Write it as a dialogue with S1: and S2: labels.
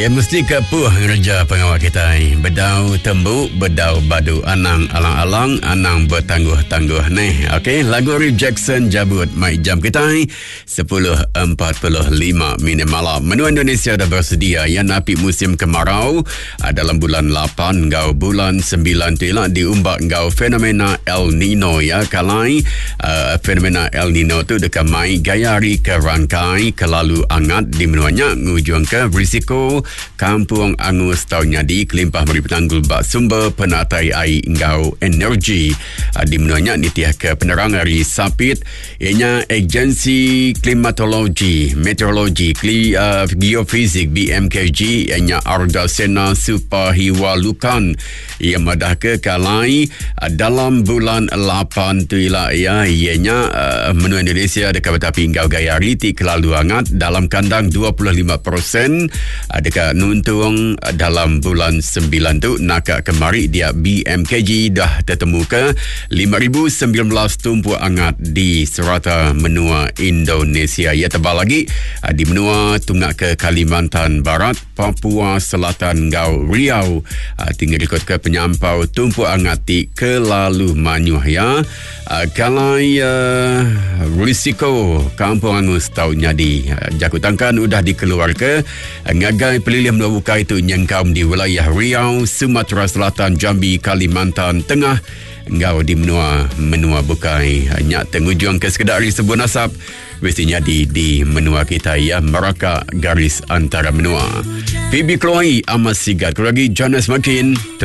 S1: Ya mesti kepuh kerja pengawal kita. Bedau tembuk, bedau badu, anang alang-alang, anang bertangguh-tangguh ni. Okey, lagu Rip Jackson jabut mai jam kita 10.45 malam. Menua Indonesia dah bersedia yang napi musim kemarau dalam bulan 8 ngau bulan 9 tu ialah diumbak ngau fenomena El Nino ya. Kalai fenomena El Nino tu dekat mai gayari ke rangkai kelalu angat di menuanya ngujung ke risiko kampung angus tahun nyadi kelimpah beri petanggul bak sumber penatai air ngau energi di menuanya nitiah ke penerang hari sapit ianya agensi klimatologi meteorologi geofizik BMKG ianya Arda Sena Supahiwalukan ia madah ke kalai dalam bulan 8 tu ialah ya ianya menua Indonesia dekat betapi ngau gayari ti kelalu hangat dalam kandang 25% dekat nuntung dalam bulan 9 tu nakak kemari dia BMKG dah tertemu ke 5,019 tumpu hangat di serata menua Indonesia. Ia tebal lagi di menua tunggak ke Kalimantan Barat, Papua Selatan ngau Riau tinggal ikut ke penyampau tumpu hangat di kelalu manyuh ya. Kalai risiko kampung angus tahun nyadi jakutangkan udah dikeluar ke ngagai pelilih menua bukai itu nyengkaum di wilayah Riau, Sumatera Selatan, Jambi, Kalimantan Tengah ngau di menua bukai nyak tengujung ke sekedar sebuah nasab mestinya di menua kita ya Meraka garis antara menua. PB Kloi Amas Sigat kuragi Jonas Makin